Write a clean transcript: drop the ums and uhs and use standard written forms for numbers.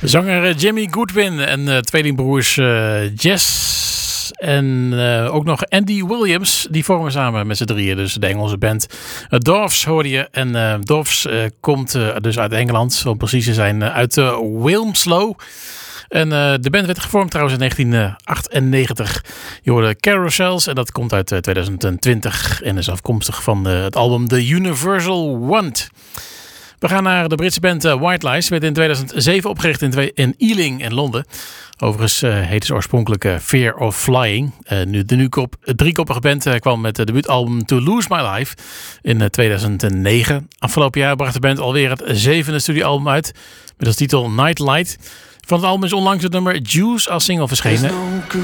Zanger Jimmy Goodwin en tweelingbroers Jess en ook nog Andy Williams. Die vormen samen met z'n drieën dus de Engelse band Doves, hoorde je. En Doves komt dus uit Engeland, om precies te zijn uit Wilmslow. En de band werd gevormd trouwens in 1998. Je hoorde Carousels en dat komt uit 2020 en is afkomstig van het album The Universal Want. We gaan naar de Britse band White Lies. Werd in 2007 opgericht in Ealing in Londen. Overigens heette ze oorspronkelijk Fear of Flying. De driekoppige band kwam met het debuutalbum To Lose My Life in 2009. Afgelopen jaar bracht de band alweer het 7e studioalbum uit met als titel Nightlight. Van het album is onlangs het nummer Juice als single verschenen.